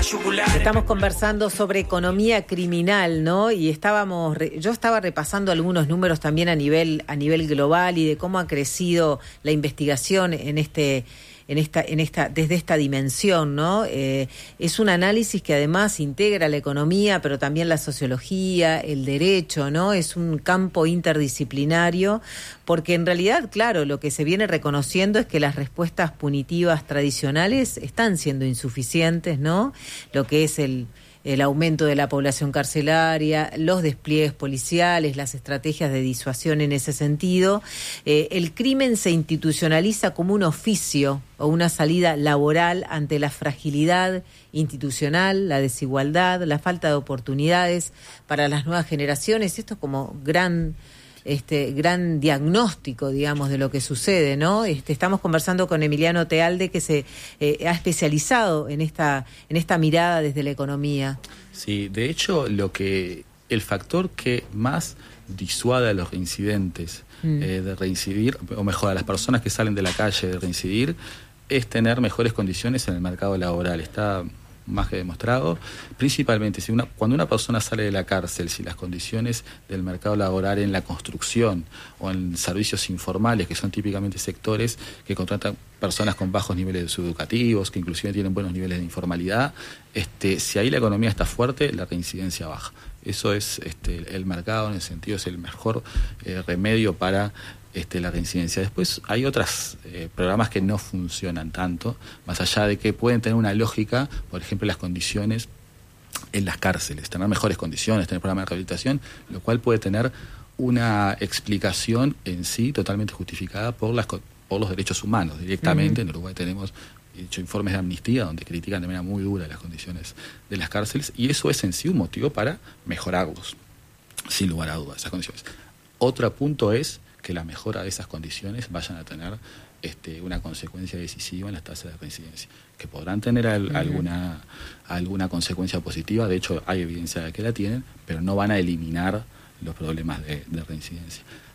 yugular. Estamos conversando sobre economía criminal, ¿no? Y yo estaba repasando algunos números también a nivel global y de cómo ha crecido la investigación desde esta dimensión, ¿no? Es un análisis que además integra la economía, pero también la sociología, el derecho, ¿no? Es un campo interdisciplinario, porque en realidad, claro, lo que se viene reconociendo es que las respuestas punitivas tradicionales están siendo insuficientes, ¿no? Lo que es el aumento de la población carcelaria, los despliegues policiales, las estrategias de disuasión en ese sentido. El crimen se institucionaliza como un oficio o una salida laboral ante la fragilidad institucional, la desigualdad, la falta de oportunidades para las nuevas generaciones. Esto es como gran diagnóstico, digamos, de lo que sucede, ¿no? Estamos conversando con Emiliano Tealde, que se ha especializado en esta mirada desde la economía. Sí, de hecho, el factor que más disuade a los reincidentes de reincidir, o mejor, a las personas que salen de la calle de reincidir, es tener mejores condiciones en el mercado laboral. Está más que demostrado, principalmente cuando una persona sale de la cárcel, si las condiciones del mercado laboral en la construcción o en servicios informales, que son típicamente sectores que contratan personas con bajos niveles educativos, que inclusive tienen buenos niveles de informalidad, si ahí la economía está fuerte, la reincidencia baja. Eso es el mercado, en ese sentido, es el mejor remedio para la reincidencia. Después hay otros programas que no funcionan tanto, más allá de que pueden tener una lógica, por ejemplo, las condiciones en las cárceles, tener mejores condiciones, tener programas de rehabilitación, lo cual puede tener una explicación en sí totalmente justificada por los derechos humanos. Directamente en Uruguay tenemos hecho informes de amnistía donde critican de manera muy dura las condiciones de las cárceles, y eso es en sí un motivo para mejorarlos, sin lugar a dudas, esas condiciones. Otro punto es que la mejora de esas condiciones vayan a tener una consecuencia decisiva en las tasas de reincidencia, que podrán tener alguna consecuencia positiva, de hecho hay evidencia de que la tienen, pero no van a eliminar los problemas de reincidencia.